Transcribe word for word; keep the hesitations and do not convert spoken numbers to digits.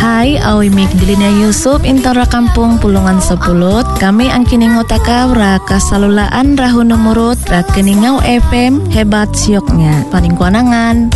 Hai, awi mik Delina Yusuf intara kampung Pulungan Sepulot. Kami angkini ngotaka raka salulaan rahu nomorot rakeni ngau F M hebat sioknya. Paling kuanangan.